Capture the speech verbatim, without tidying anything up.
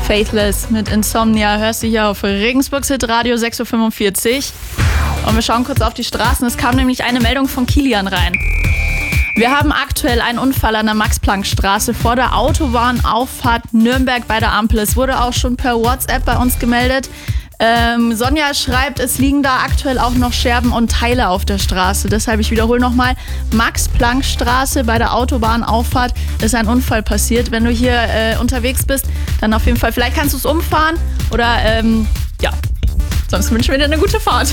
Faithless mit Insomnia hörst du hier auf Regensburgs Hitradio sechs Uhr fünfundvierzig. Und wir schauen kurz auf die Straßen. Es kam nämlich eine Meldung von Kilian rein. Wir haben aktuell einen Unfall an der Max-Planck-Straße vor der Autobahnauffahrt Nürnberg bei der Ampel. Es wurde auch schon per WhatsApp bei uns gemeldet. Ähm, Sonja schreibt, es liegen da aktuell auch noch Scherben und Teile auf der Straße. Deshalb, ich wiederhole nochmal, Max-Planck-Straße bei der Autobahnauffahrt ist ein Unfall passiert. Wenn du hier äh, unterwegs bist, dann auf jeden Fall, vielleicht kannst du es umfahren oder ähm, ja, sonst wünschen wir dir eine gute Fahrt.